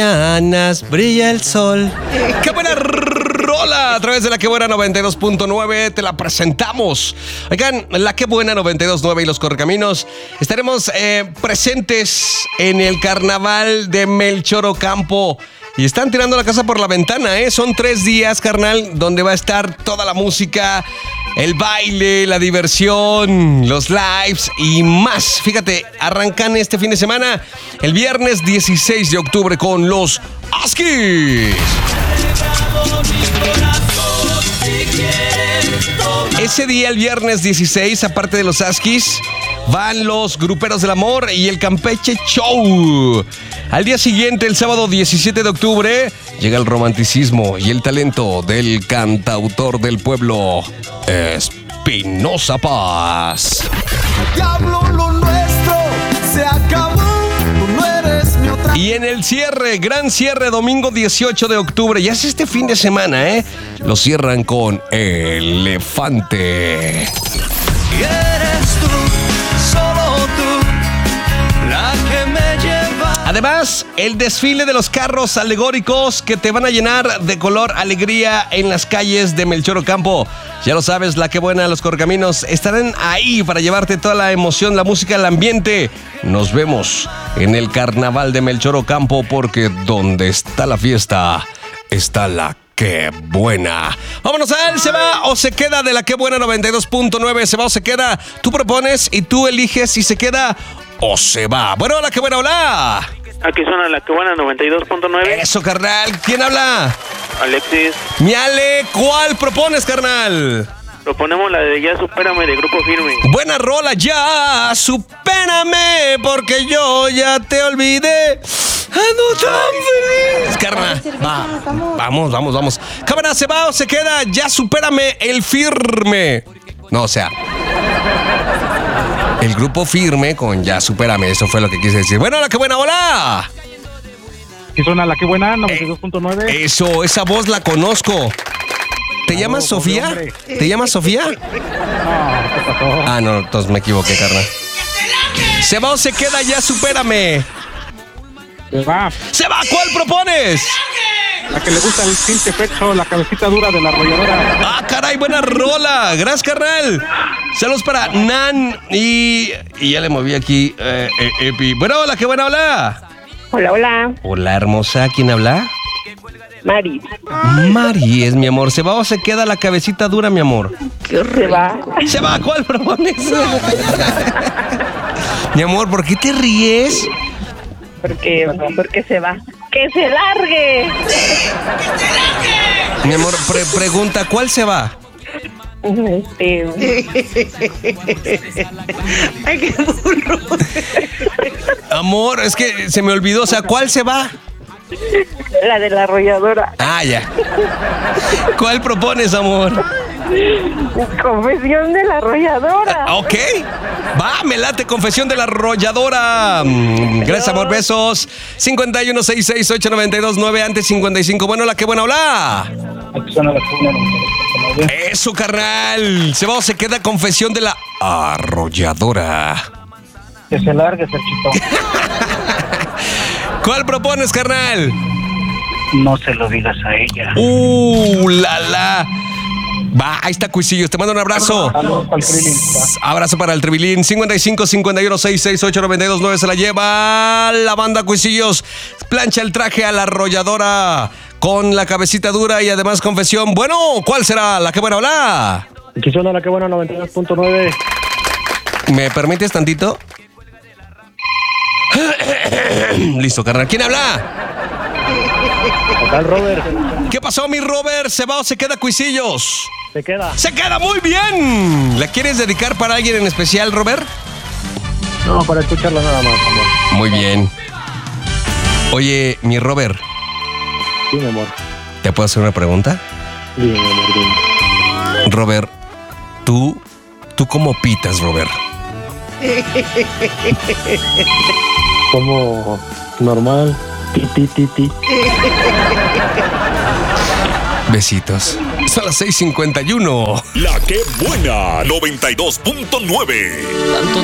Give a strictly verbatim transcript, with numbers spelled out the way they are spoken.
mañanas brilla el sol. ¡Qué buena rola! A través de la Que Buena noventa y dos punto nueve te la presentamos. Oigan, la Que Buena noventa y dos punto nueve y los Correcaminos estaremos eh, presentes en el carnaval de Melchor Ocampo. Y están tirando la casa por la ventana, ¿eh? Son tres días, carnal, donde va a estar toda la música, el baile, la diversión, los lives y más. Fíjate, arrancan este fin de semana, el viernes dieciséis de octubre con los Askis. Ese día, el viernes dieciséis, aparte de los Askis, van los Gruperos del Amor y el Campeche Show. Al día siguiente, el sábado diecisiete de octubre, llega el romanticismo y el talento del cantautor del pueblo, Espinoza Paz. Diablo, lo nuestro se acabó, tú no eres mi otra. Y en el cierre, gran cierre, domingo dieciocho de octubre, ya es este fin de semana, ¿eh? Lo cierran con Elefante. Y eres tú, solo tú, la que me lleva. Además, el desfile de los carros alegóricos que te van a llenar de color, alegría en las calles de Melchor Ocampo. Ya lo sabes, la Que Buena, los Correcaminos estarán ahí para llevarte toda la emoción, la música, el ambiente. Nos vemos en el carnaval de Melchor Ocampo, porque donde está la fiesta, está la Que Buena. Vámonos a él, se va o se queda de la Que Buena noventa y dos punto nueve. Se va o se queda. Tú propones y tú eliges si se queda o se va. Bueno, la Que Buena, hola. Aquí suena la Que Buena noventa y dos punto nueve. Eso, carnal. ¿Quién habla? Alexis. Mi Ale, ¿cuál propones, carnal? Proponemos la de Ya Supérame de Grupo Firme. Buena rola, ya, supérame, porque yo ya te olvidé. Ando tan feliz. Carnal, va, vamos, vamos, vamos. Cámara, ¿se va o se queda? Ya supérame, el Firme. No, o sea, el Grupo Firme con Ya Supérame, eso fue lo que quise decir. Bueno, la Que Buena, hola. ¿Qué suena la Que Buena noventa y dos punto nueve? Eso, esa voz la conozco. ¿Te No, llamas pobre Sofía? hombre. ¿Te llamas Sofía? No, ¿qué pasó? Ah, no, entonces me equivoqué, carnal. ¿Se va o se queda? Ya supérame. Se va. ¡Se va! ¿Cuál propones? La que le gusta el tinte pecho, la cabecita dura de la arrolladora. ¡Ah, caray! ¡Buena rola! ¡Gracias, carnal! Saludos para Nan y... Y ya le moví aquí. Eh, eh, Epi. Bueno, hola, qué buena habla. Hola, hola. Hola, hermosa. ¿Quién habla? Mari. Mari es mi amor. ¿Se va o se queda la cabecita dura, mi amor? ¿Qué se va? ¿Se va? ¿Cuál propones? Mi amor, ¿por qué te ríes? Porque, porque se va. ¡Que se largue! Mi amor, pre- pregunta, ¿cuál se va? Este... Ay, qué burro. Amor, es que se me olvidó. O sea, ¿cuál se va? La de la arrolladora. Ah, ya. ¿Cuál propones, amor? Confesión de la arrolladora. Ah, ok. Va, me late, confesión de la arrolladora. Mm, Gracias, amor, besos. cincuenta y uno, sesenta y seis, ocho noventa y dos, nueve, antes cincuenta y cinco. Bueno, la Que Buena, hola. Aquí suena la Que Buena noventa y dos punto nueve. Eso, carnal. Se va o se queda confesión de la arrolladora. Que se largue, Serchito. ¿Cuál propones, carnal? No se lo digas a ella. Uh, la, la. Va, ahí está, Cuisillos. Te mando un abrazo. Saludos para el Trilín. Abrazo para el Tribilín. cincuenta y cinco, cincuenta y uno, sesenta y seis, ocho noventa y dos, nueve se la lleva la banda Cuisillos. Plancha el traje a la arrolladora con la cabecita dura y además confesión. Bueno, ¿cuál será la Que Buena habla? Aquí suena la Que Buena noventa y dos punto nueve. ¿Me permites tantito? Listo, carnal. ¿Quién habla? Acá el Robert. ¿Qué pasó, mi Robert? ¿Se va o se queda, Cuisillos? Se queda. ¡Se queda muy bien! ¿La quieres dedicar para alguien en especial, Robert? No, para escucharla nada más, amor. Muy bien. Oye, mi Robert, Sí, mi amor. ¿te puedo hacer una pregunta? Bien, mi amor, bien. Robert, ¿tú, tú cómo pitas, Robert? Como normal. Ti, ti, ti, ti. Besitos. Son las seis cincuenta y uno. La Que Buena noventa y dos punto nueve.